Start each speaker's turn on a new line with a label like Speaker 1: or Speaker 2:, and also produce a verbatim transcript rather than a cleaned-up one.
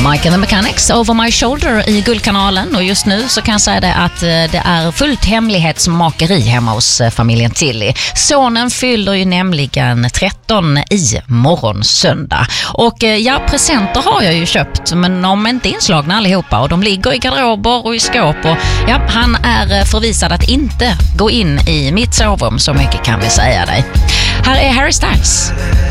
Speaker 1: Mike and the Mechanics, Over My Shoulder i Guldkanalen, och just nu så kan jag säga det att det är fullt hemlighetsmakeri hemma hos familjen Tilly. Sonen fyller ju nämligen tretton i morgon söndag, och ja, presenter har jag ju köpt, men de är inte inslagna allihopa, och de ligger i garderober och i skåp, och ja, han är förvisad att inte gå in i mitt sovrum, så mycket kan vi säga dig. Här är Harry Styles.